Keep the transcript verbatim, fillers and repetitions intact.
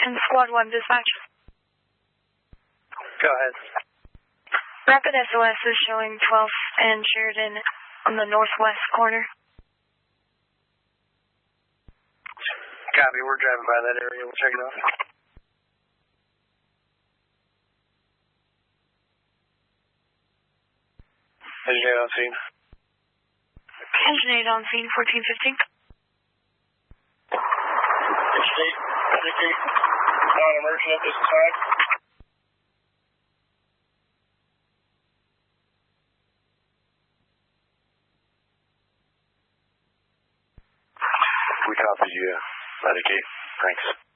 And Squad one dispatch. Go ahead. Rapid S O S is showing twelfth and Sheridan on the northwest corner. Copy, we're driving by that area. We'll check it out. Engine eight on scene. Engine eight on scene, fourteen fifteen. Engine eight, fifteen. Non-emergent at this time. We copy you. Medicate. Thanks.